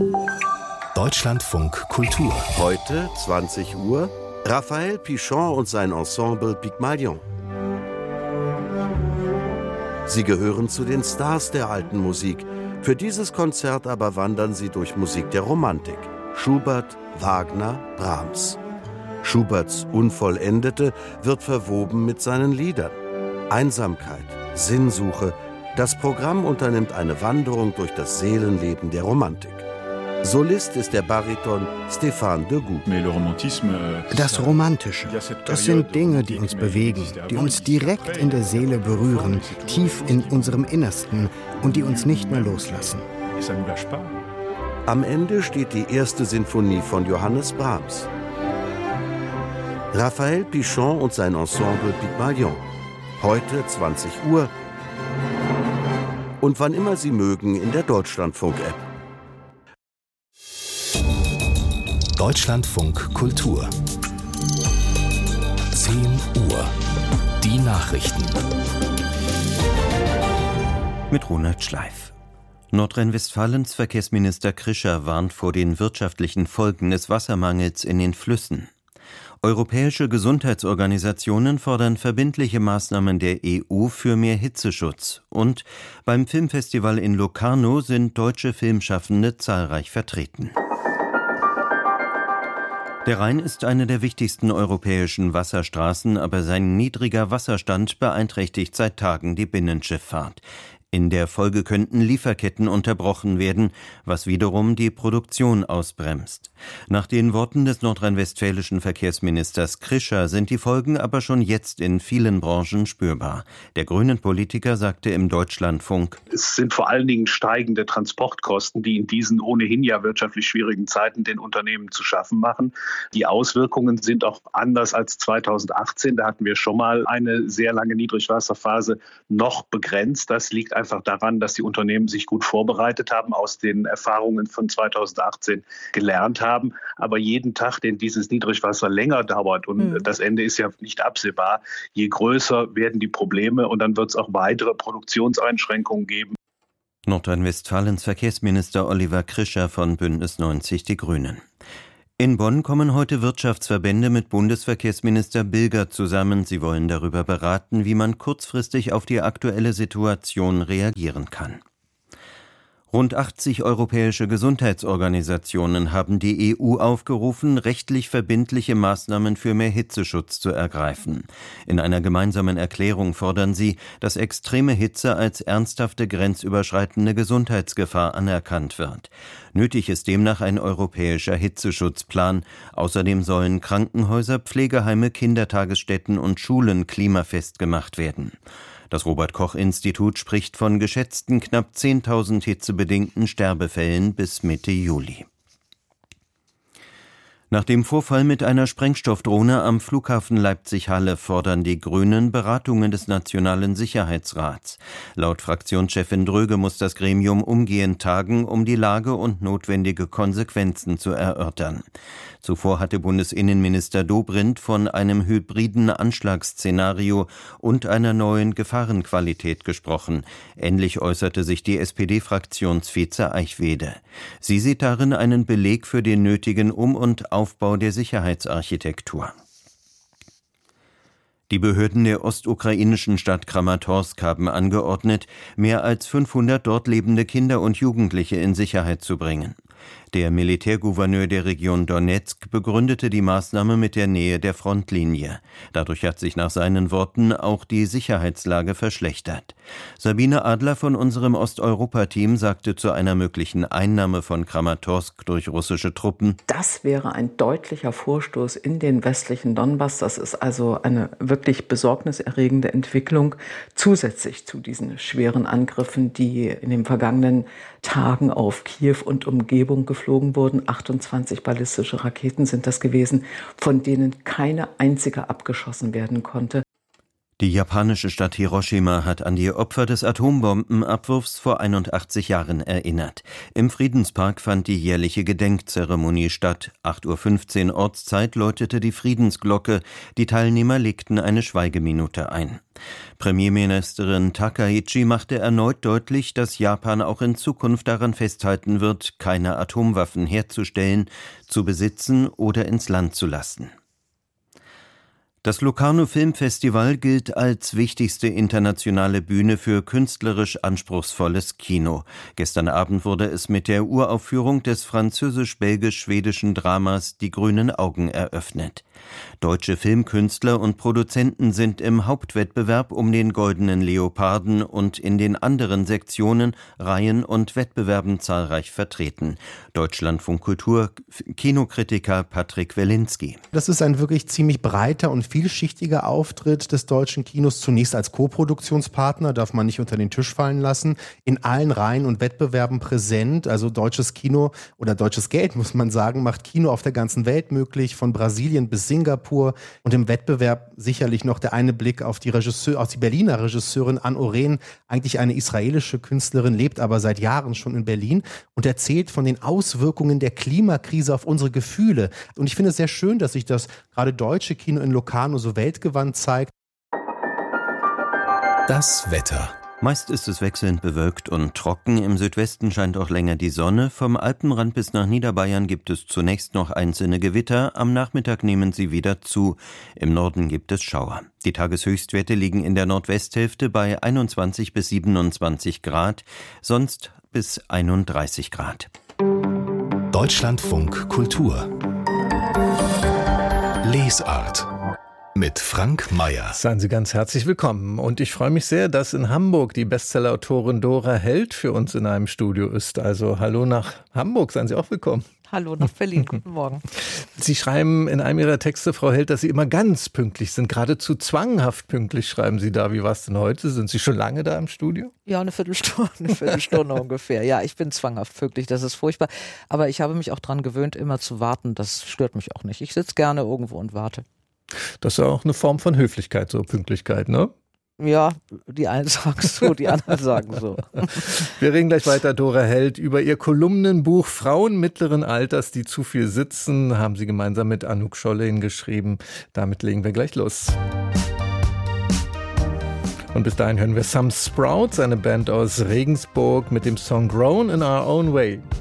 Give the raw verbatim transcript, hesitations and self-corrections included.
Deutschlandfunk Kultur. Heute, zwanzig Uhr, Raphael Pichon und sein Ensemble Pygmalion. Sie gehören zu den Stars der alten Musik. Für dieses Konzert aber wandern sie durch Musik der Romantik. Schubert, Wagner, Brahms. Schuberts Unvollendete wird verwoben mit seinen Liedern. Einsamkeit, Sinnsuche. Das Programm unternimmt eine Wanderung durch das Seelenleben der Romantik. Solist ist der Bariton Stéphane Degout. Das Romantische, das sind Dinge, die uns bewegen, die uns direkt in der Seele berühren, tief in unserem Innersten und die uns nicht mehr loslassen. Am Ende steht die erste Sinfonie von Johannes Brahms. Raphael Pichon und sein Ensemble Pygmalion. Heute zwanzig Uhr und wann immer Sie mögen in der Deutschlandfunk-App. Deutschlandfunk Kultur. zehn Uhr. Die Nachrichten. Mit Ronald Schleif. Nordrhein-Westfalens Verkehrsminister Krischer warnt vor den wirtschaftlichen Folgen des Wassermangels in den Flüssen. Europäische Gesundheitsorganisationen fordern verbindliche Maßnahmen der E U für mehr Hitzeschutz. Und beim Filmfestival in Locarno sind deutsche Filmschaffende zahlreich vertreten. Der Rhein ist eine der wichtigsten europäischen Wasserstraßen, aber sein niedriger Wasserstand beeinträchtigt seit Tagen die Binnenschifffahrt. In der Folge könnten Lieferketten unterbrochen werden, was wiederum die Produktion ausbremst. Nach den Worten des nordrhein-westfälischen Verkehrsministers Krischer sind die Folgen aber schon jetzt in vielen Branchen spürbar. Der grünen Politiker sagte im Deutschlandfunk: Es sind vor allen Dingen steigende Transportkosten, die in diesen ohnehin ja wirtschaftlich schwierigen Zeiten den Unternehmen zu schaffen machen. Die Auswirkungen sind auch anders als zweitausendachtzehn. Da hatten wir schon mal eine sehr lange Niedrigwasserphase noch begrenzt. Das liegt einfach daran, dass die Unternehmen sich gut vorbereitet haben, aus den Erfahrungen von zweitausendachtzehn gelernt haben. Aber jeden Tag, den dieses Niedrigwasser länger dauert, und mhm. das Ende ist ja nicht absehbar, je größer werden die Probleme und dann wird es auch weitere Produktionseinschränkungen geben. Nordrhein-Westfalens Verkehrsminister Oliver Krischer von Bündnis neunzig Die Grünen. In Bonn kommen heute Wirtschaftsverbände mit Bundesverkehrsminister Bilger zusammen. Sie wollen darüber beraten, wie man kurzfristig auf die aktuelle Situation reagieren kann. Rund achtzig europäische Gesundheitsorganisationen haben die E U aufgerufen, rechtlich verbindliche Maßnahmen für mehr Hitzeschutz zu ergreifen. In einer gemeinsamen Erklärung fordern sie, dass extreme Hitze als ernsthafte grenzüberschreitende Gesundheitsgefahr anerkannt wird. Nötig ist demnach ein europäischer Hitzeschutzplan. Außerdem sollen Krankenhäuser, Pflegeheime, Kindertagesstätten und Schulen klimafest gemacht werden. Das Robert-Koch-Institut spricht von geschätzten knapp zehntausend hitzebedingten Sterbefällen bis Mitte Juli. Nach dem Vorfall mit einer Sprengstoffdrohne am Flughafen Leipzig-Halle fordern die Grünen Beratungen des Nationalen Sicherheitsrats. Laut Fraktionschefin Dröge muss das Gremium umgehend tagen, um die Lage und notwendige Konsequenzen zu erörtern. Zuvor hatte Bundesinnenminister Dobrindt von einem hybriden Anschlagsszenario und einer neuen Gefahrenqualität gesprochen. Ähnlich äußerte sich die S P D-Fraktionsvize Eichwede. Sie sieht darin einen Beleg für den nötigen Um- und Aufbau der Sicherheitsarchitektur. Die Behörden der ostukrainischen Stadt Kramatorsk haben angeordnet, mehr als fünfhundert dort lebende Kinder und Jugendliche in Sicherheit zu bringen. Der Militärgouverneur der Region Donezk begründete die Maßnahme mit der Nähe der Frontlinie. Dadurch hat sich nach seinen Worten auch die Sicherheitslage verschlechtert. Sabine Adler von unserem Osteuropa-Team sagte zu einer möglichen Einnahme von Kramatorsk durch russische Truppen: Das wäre ein deutlicher Vorstoß in den westlichen Donbass. Das ist also eine wirklich besorgniserregende Entwicklung, zusätzlich zu diesen schweren Angriffen, die in den vergangenen Tagen auf Kiew und Umgebung geflogen wurden. achtundzwanzig ballistische Raketen sind das gewesen, von denen keine einzige abgeschossen werden konnte. Die japanische Stadt Hiroshima hat an die Opfer des Atombombenabwurfs vor einundachtzig Jahren erinnert. Im Friedenspark fand die jährliche Gedenkzeremonie statt. acht Uhr fünfzehn Ortszeit läutete die Friedensglocke. Die Teilnehmer legten eine Schweigeminute ein. Premierministerin Takaichi machte erneut deutlich, dass Japan auch in Zukunft daran festhalten wird, keine Atomwaffen herzustellen, zu besitzen oder ins Land zu lassen. Das Locarno Filmfestival gilt als wichtigste internationale Bühne für künstlerisch anspruchsvolles Kino. Gestern Abend wurde es mit der Uraufführung des französisch-belgisch-schwedischen Dramas Die grünen Augen eröffnet. Deutsche Filmkünstler und Produzenten sind im Hauptwettbewerb um den Goldenen Leoparden und in den anderen Sektionen, Reihen und Wettbewerben zahlreich vertreten. Deutschlandfunk Kultur Kinokritiker Patrick Welinski. Das ist ein wirklich ziemlich breiter und vielschichtiger Auftritt des deutschen Kinos. Zunächst als Co-Produktionspartner, darf man nicht unter den Tisch fallen lassen, in allen Reihen und Wettbewerben präsent. Also deutsches Kino oder deutsches Geld, muss man sagen, macht Kino auf der ganzen Welt möglich, von Brasilien bis Singapur, und im Wettbewerb sicherlich noch der eine Blick auf die Regisseur, auf die Berliner Regisseurin Anne Oren, eigentlich eine israelische Künstlerin, lebt aber seit Jahren schon in Berlin und erzählt von den Auswirkungen der Klimakrise auf unsere Gefühle. Und ich finde es sehr schön, dass sich das gerade deutsche Kino in Locarno so weltgewandt zeigt. Das Wetter. Meist ist es wechselnd bewölkt und trocken. Im Südwesten scheint auch länger die Sonne. Vom Alpenrand bis nach Niederbayern gibt es zunächst noch einzelne Gewitter. Am Nachmittag nehmen sie wieder zu. Im Norden gibt es Schauer. Die Tageshöchstwerte liegen in der Nordwesthälfte bei einundzwanzig bis siebenundzwanzig Grad, sonst bis einunddreißig Grad. Deutschlandfunk Kultur. Lesart. Mit Frank Mayer. Seien Sie ganz herzlich willkommen. Und ich freue mich sehr, dass in Hamburg die Bestsellerautorin Dora Held für uns in einem Studio ist. Also hallo nach Hamburg, seien Sie auch willkommen. Hallo nach Berlin, guten Morgen. Sie schreiben in einem Ihrer Texte, Frau Held, dass Sie immer ganz pünktlich sind. Geradezu zwanghaft pünktlich schreiben Sie da. Wie war es denn heute? Sind Sie schon lange da im Studio? Ja, eine Viertelstunde, eine Viertelstunde ungefähr. Ja, ich bin zwanghaft pünktlich, das ist furchtbar. Aber ich habe mich auch daran gewöhnt, immer zu warten. Das stört mich auch nicht. Ich sitze gerne irgendwo und warte. Das ist ja auch eine Form von Höflichkeit, so Pünktlichkeit, ne? Ja, die einen sagen so, die anderen sagen so. Wir reden gleich weiter, Dora Held, über ihr Kolumnenbuch Frauen mittleren Alters, die zu viel sitzen, haben Sie gemeinsam mit Anouk Schollin geschrieben. Damit legen wir gleich los. Und bis dahin hören wir Some Sprouts, eine Band aus Regensburg, mit dem Song Grown in Our Own Way.